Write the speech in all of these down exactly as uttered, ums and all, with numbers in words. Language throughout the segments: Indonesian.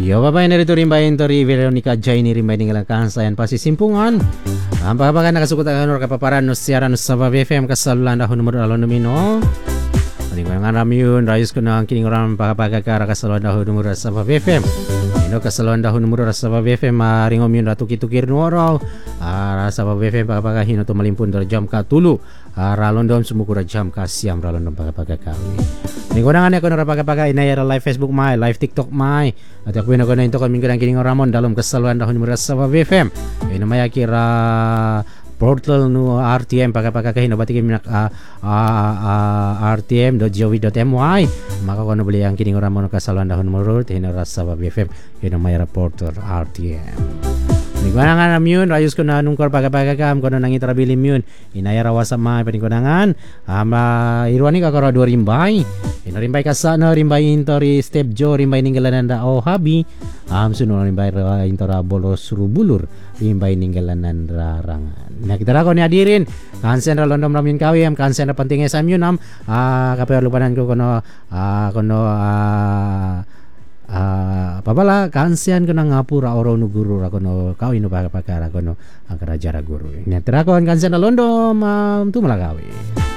Yo bapak yang dari rimbain tori Veronica Jaini rimbain ninggalan kansayan pasti simpungan. Apa apa kan nakasukut akan kapaparan no siaran no sabab F M kasalulan dahun nomor alon nomino. Dengan ramyun rayus kunang kini orang pagapagakara kasaluan dahun nomor sabab F M. Ino kasaluan dahun nomor sabab F M ringomyun ratu kitukir nuoro. Ara sabab F M pagapagahin atau melimpun dari jam katulu. Ralon dom sumukura jam kasiam ralon dom pagapagakami. Ningkunangan ako na rapagapagay na yara live Facebook my, live TikTok my. At ako na ko na ito kami ko ng kining ramon dalom kasaluan dahon nomor sabab F M. Ino maya kira portal no R T M pagapagakahin na batikin minak uh, uh, uh, r t m dot gov dot m y maka ko na bali ang kining ramon kasaluan dahon nomor ino sabab F M. Ino maya portal R T M. Ningkunangan amyun rayus ko na nungkor pagapagakam ko na nang itarabilim yun inayara wasa mga paningkunangan ama irwani ka karo dua rimbay ino rimbay kasana rimbay intori step jo rimbay ninggalan da o habi am suno rimbay intora bolos rubulur rimbay ninggalan rarangan na kita ko ni adirin kansen ra londom ramin kawi am kansen ra pentingnya samyun am ah kape lupanan ko kono ah kono ah Uh, papala kansian ko na ngapura oro no guru ra kono kawi no pagapagara kono ang karajara guru nya terakon kansian na londo um, tu malagawi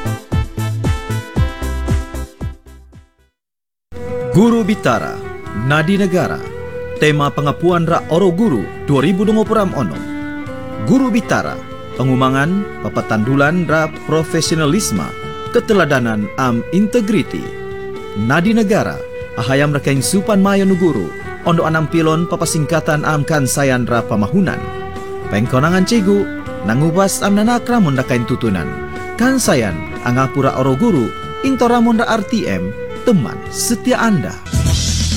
Guru Bitara Nadi Negara tema pengapuan ra oro guru dua ribu dua puluh ono Guru Bitara pengumangan papatandulan ra profesionalisme keteladanan am integriti Nadi Negara ahayam rakain supan mayo nuguru ondo anam pilon papasingkatan am kansayan ra pamahunan pengkonangan cegu nangubas am nanakramon rakain tutunan kansayan angapura oro guru intoramon ra R T M teman setia Anda.